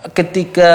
ketika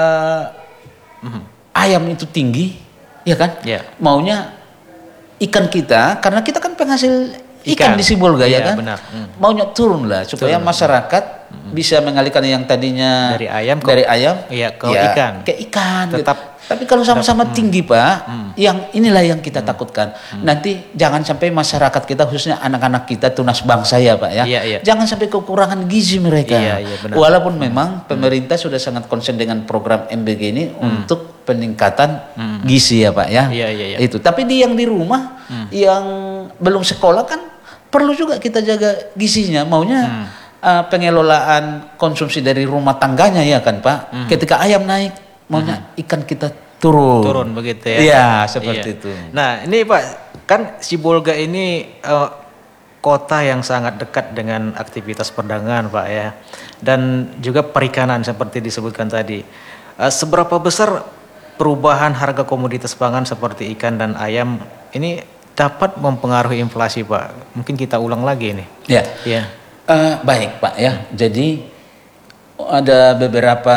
ayam itu tinggi, ya kan? Maunya ikan kita, karena kita kan penghasil ikan di Sibolga, ya kan? Benar. Maunya turun lah supaya masyarakat bisa mengalihkan yang tadinya dari ayam ke ikan. Ke ikan. Tetap. Gitu. Tapi kalau sama-sama tinggi, Pak, yang inilah yang kita takutkan. Nanti jangan sampai masyarakat kita, khususnya anak-anak kita, tunas bangsa ya, Pak ya. Jangan sampai kekurangan gizi mereka. Walaupun memang pemerintah sudah sangat konsen dengan program MBG ini untuk peningkatan gizi ya, Pak ya. Itu. Tapi yang di rumah yang belum sekolah kan perlu juga kita jaga gizinya. Maunya pengelolaan konsumsi dari rumah tangganya ya kan, Pak. Ketika ayam naik, maunya ikan kita turun begitu ya. Iya, seperti itu. Nah, ini Pak, kan Sibolga ini kota yang sangat dekat dengan aktivitas perdagangan, Pak ya. Dan juga perikanan seperti disebutkan tadi. Seberapa besar perubahan harga komoditas pangan seperti ikan dan ayam ini dapat mempengaruhi inflasi, Pak? Mungkin kita ulang lagi nih. Ya. Baik, Pak ya. Jadi ada beberapa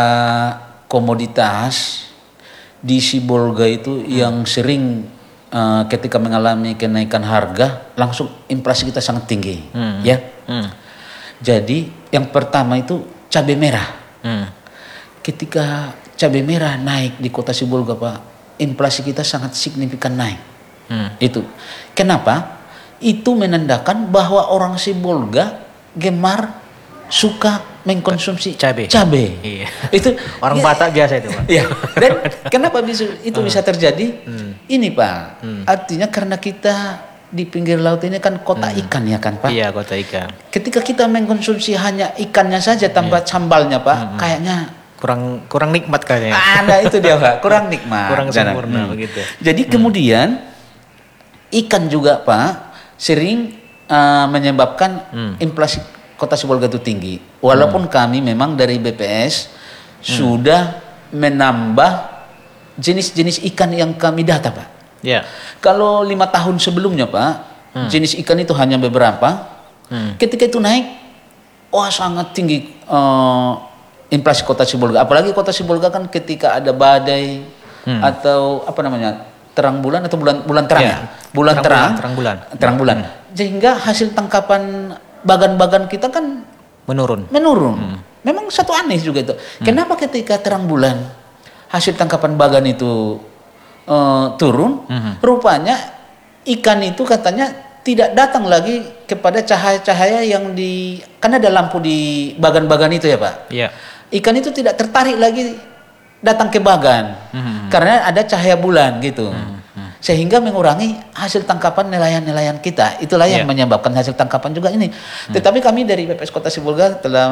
komoditas di Sibolga itu yang sering ketika mengalami kenaikan harga langsung inflasi kita sangat tinggi, ya. Jadi yang pertama itu cabai merah. Ketika cabai merah naik di kota Sibolga, Pak, inflasi kita sangat signifikan naik. Itu kenapa? Itu menandakan bahwa orang Sibolga gemar suka mengkonsumsi cabai. Iya. Itu orang Batak biasa itu, Pak. Iya. Dan kenapa itu bisa terjadi? Ini, Pak. Artinya karena kita di pinggir laut ini kan kota ikan ya kan, Pak? Iya, kota ikan. Ketika kita mengkonsumsi hanya ikannya saja tanpa sambalnya, Pak, kayaknya kurang nikmat kayaknya. Nah, itu dia, Pak. Kurang nikmat. Kurang sempurna begitu. Jadi kemudian ikan juga, Pak, sering menyebabkan inflasi kota Sibolga itu tinggi. Walaupun kami memang dari BPS sudah menambah jenis-jenis ikan yang kami data, Pak. Kalau 5 tahun sebelumnya, Pak, jenis ikan itu hanya beberapa. Ketika itu naik, sangat tinggi inflasi kota Sibolga. Apalagi kota Sibolga kan ketika ada badai atau terang bulan atau bulan terang ya. Terang bulan. Sehingga hasil tangkapan bagan-bagan kita kan menurun. Memang satu aneh juga itu. Kenapa ketika terang bulan hasil tangkapan bagan itu turun, rupanya ikan itu katanya tidak datang lagi kepada cahaya-cahaya yang karena ada lampu di bagan-bagan itu ya, Pak. Ikan itu tidak tertarik lagi datang ke bagan karena ada cahaya bulan gitu. Sehingga mengurangi hasil tangkapan nelayan-nelayan kita. Itulah yang menyebabkan hasil tangkapan juga ini. Tetapi kami dari BPS Kota Sibolga telah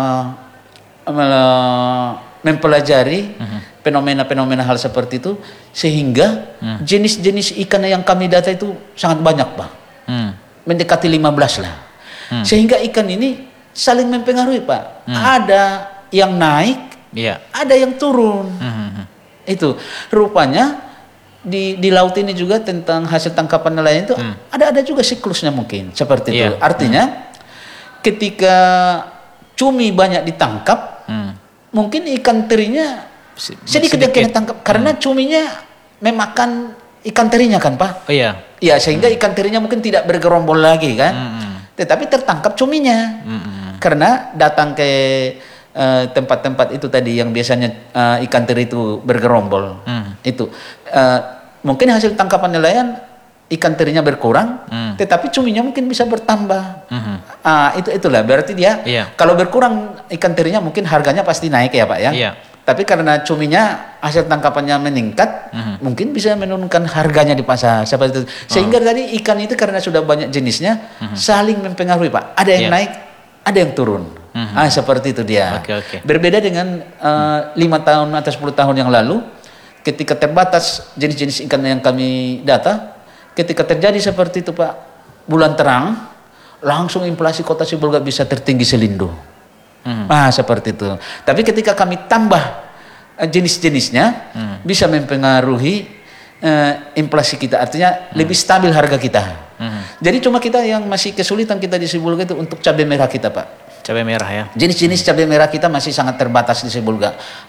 mempelajari fenomena-fenomena hal seperti itu, sehingga jenis-jenis ikan yang kami data itu sangat banyak, Pak. Mendekati 15 lah. Sehingga ikan ini saling mempengaruhi, Pak. Ada yang naik, ada yang turun. Itu rupanya di laut ini juga tentang hasil tangkapan nelayan itu ada juga siklusnya mungkin seperti itu. Artinya ketika cumi banyak ditangkap, mungkin ikan terinya sedikit yang kena tangkap karena cuminya memakan ikan terinya kan, Pak? Iya, sehingga ikan terinya mungkin tidak bergerombol lagi kan. Tetapi tertangkap cuminya. Karena datang ke tempat-tempat itu tadi yang biasanya ikan teri itu bergerombol. Itu mungkin hasil tangkapan nelayan ikan terinya berkurang, tetapi cuminya mungkin bisa bertambah. Itulah berarti dia kalau berkurang ikan terinya mungkin harganya pasti naik ya, Pak ya. Tapi karena cuminya hasil tangkapannya meningkat, mungkin bisa menurunkan harganya di pasar seperti itu. Sehingga tadi ikan itu karena sudah banyak jenisnya saling mempengaruhi, Pak. Ada yang naik, ada yang turun. Seperti itu dia. Berbeda dengan 5 tahun atau 10 tahun yang lalu, ketika terbatas jenis-jenis ikan yang kami data, ketika terjadi seperti itu, Pak, bulan terang, langsung inflasi kota Sibolga bisa tertinggi selindo. Seperti itu. Tapi ketika kami tambah jenis-jenisnya, bisa mempengaruhi inflasi kita. Artinya lebih stabil harga kita. Jadi cuma kita yang masih kesulitan kita di Sibolga itu untuk cabai merah kita, Pak. Cabai merah ya. Jenis-jenis cabai merah kita masih sangat terbatas di Sibolga.